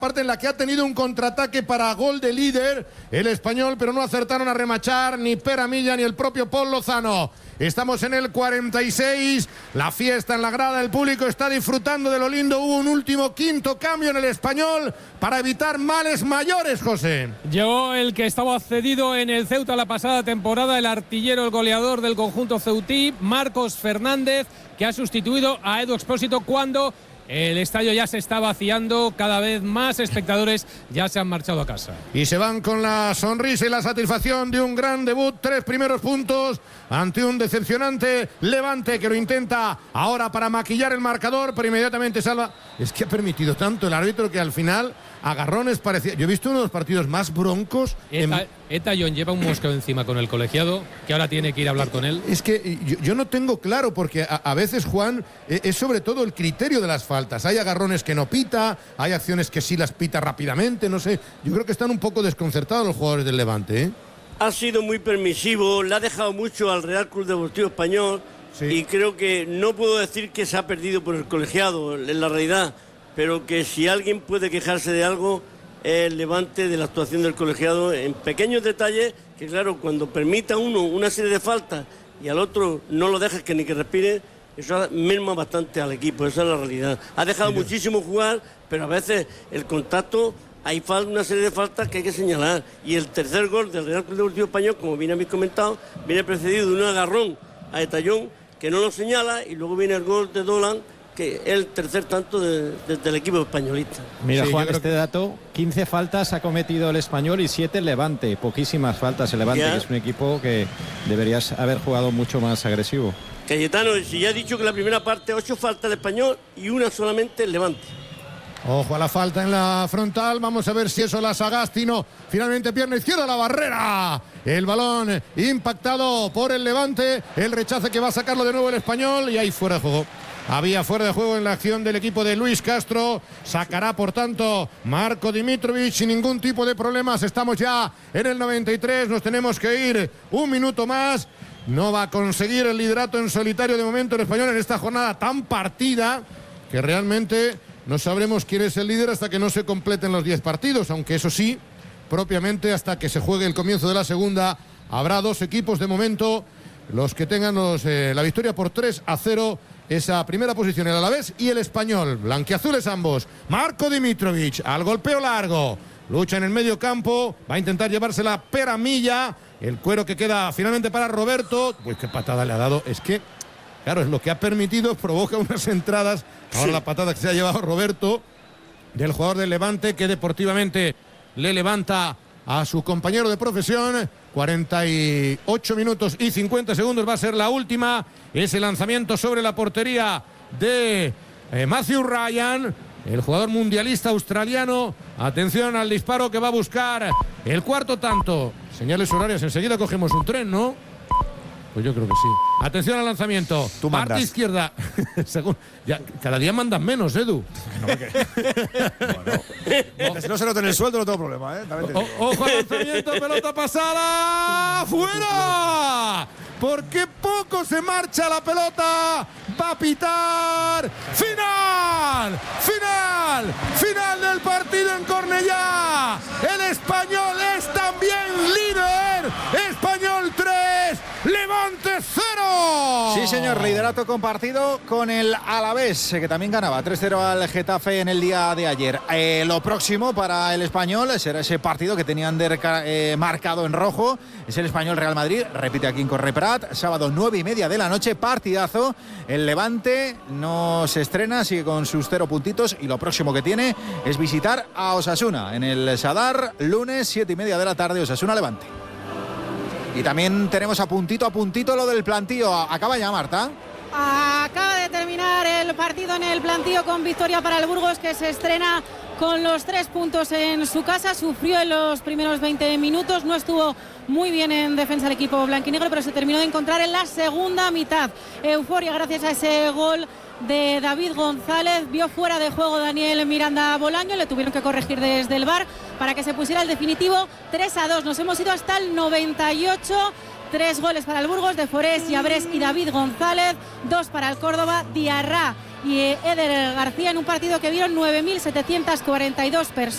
Parte en la que ha tenido un contraataque para gol de líder el Español, pero no acertaron a remachar ni Pere Milla ni el propio Pol Lozano. Estamos en el 46, la fiesta en la grada, el público está disfrutando de lo lindo. Hubo un último quinto cambio en el Español para evitar males mayores, José. Llegó el que estaba cedido en el Ceuta la pasada temporada, el artillero, el goleador del conjunto ceutí, Marcos Fernández, que ha sustituido a Edu Expósito cuando el estadio ya se está vaciando, cada vez más espectadores ya se han marchado a casa. Y se van con la sonrisa y la satisfacción de un gran debut, 3 primeros puntos ante un decepcionante Levante que lo intenta ahora para maquillar el marcador, pero inmediatamente salva. Es que ha permitido tanto el árbitro que al final agarrones parecía. Yo he visto uno de los partidos más broncos. Eta John lleva un mosqueo encima con el colegiado, que ahora tiene que ir a hablar con él. Es que yo no tengo claro, porque a veces, Juan, es sobre todo el criterio de las faltas. Hay agarrones que no pita, hay acciones que sí las pita rápidamente, no sé. Yo creo que están un poco desconcertados los jugadores del Levante, ¿eh? Ha sido muy permisivo, le ha dejado mucho al Real Club Deportivo Español, sí. Y creo que no puedo decir que se ha perdido por el colegiado, en la realidad, pero que si alguien puede quejarse de algo es el Levante, de la actuación del colegiado en pequeños detalles, que claro, cuando permita a uno una serie de faltas y al otro no lo dejes que ni que respire, eso merma bastante al equipo, esa es la realidad. Ha dejado muchísimo jugar, pero a veces el contacto, hay una serie de faltas que hay que señalar. Y el tercer gol del Real Club Deportivo Español, como bien habéis comentado, viene precedido de un agarrón a Eta John, que no lo señala, y luego viene el gol de Dolan, que es el tercer tanto del equipo españolista. Mira, sí, Juan, este dato, 15 faltas ha cometido el Español y 7 el Levante, poquísimas faltas el Levante, que es un equipo que deberías haber jugado mucho más agresivo. Cayetano, si ya he dicho que la primera parte 8 faltas el Español y una solamente el Levante. Ojo a la falta en la frontal, vamos a ver si eso la Sagasti, no, finalmente pierna izquierda, la barrera, el balón impactado por el Levante, el rechace que va a sacarlo de nuevo el Español y ahí fuera de juego. Había fuera de juego en la acción del equipo de Luis Castro. Sacará, por tanto, Marko Dimitrovic sin ningún tipo de problemas. Estamos ya en el 93. Nos tenemos que ir un minuto más. No va a conseguir el liderato en solitario de momento el Español en esta jornada tan partida que realmente no sabremos quién es el líder hasta que no se completen los 10 partidos. Aunque eso sí, propiamente hasta que se juegue el comienzo de la segunda, habrá 2 equipos de momento los que tengan la victoria por 3-0. Esa primera posición, el Alavés y el Español, blanquiazules ambos. Marko Dimitrovic al golpeo largo, lucha en el medio campo, va a intentar llevársela Pere Milla, el cuero que queda finalmente para Roberto. Pues qué patada le ha dado, es que claro, es lo que ha permitido, provoca unas entradas. Ahora sí. La patada que se ha llevado Roberto del jugador del Levante, que deportivamente le levanta a su compañero de profesión. 48 minutos y 50 segundos va a ser la última. Ese lanzamiento sobre la portería de Matthew Ryan, el jugador mundialista australiano. Atención al disparo que va a buscar el cuarto tanto. Señales horarias, enseguida cogemos un tren, ¿no? Pues yo creo que sí. Atención al lanzamiento. Tú mandas. Parte izquierda. Según, ya, cada día mandan menos, Edu. Bueno. Si no se nota en el sueldo no tengo problema, ¿eh? Ojo al lanzamiento, pelota pasada. ¡Fuera! ¿Por qué poco se marcha la pelota? Va a pitar. ¡Final! ¡Final! ¡Final del partido en Cornellá! El Español es también líder. Español 3, Levante 0. Sí, señor, liderato compartido con el Alavés, que también ganaba 3-0 al Getafe en el día de ayer. Lo próximo para el Español será ese partido que tenían marcado en rojo. Es el Español Real Madrid, repite aquí en Correprat, sábado 9:30 de la noche, partidazo. El Levante no se estrena, sigue con sus 0 puntitos y lo próximo que tiene es visitar a Osasuna en el Sadar, lunes 7:30 de la tarde, Osasuna Levante. Y también tenemos a puntito lo del plantío. Acaba ya, Marta. Acaba de terminar el partido en el plantío con victoria para el Burgos, que se estrena con los 3 puntos en su casa. Sufrió en los primeros 20 minutos, no estuvo muy bien en defensa el equipo blanquinegro, pero se terminó de encontrar en la segunda mitad. Euforia gracias a ese gol de David González. Vio fuera de juego Daniel Miranda Bolaño, le tuvieron que corregir desde el VAR para que se pusiera el definitivo 3-2. Nos hemos ido hasta el 98. 3 goles para el Burgos, de Forés, Llabrés y David González, 2 para el Córdoba, Diarra y Eder García, en un partido que vieron 9.742 personas.